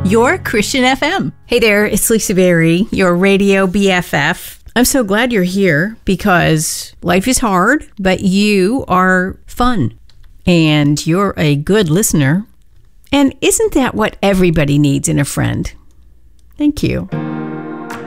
your Christian FM. Hey there, it's Lisa Berry, your radio BFF. I'm so glad you're here because life is hard, but you are fun and you're a good listener. And isn't that what everybody needs in a friend? Thank you.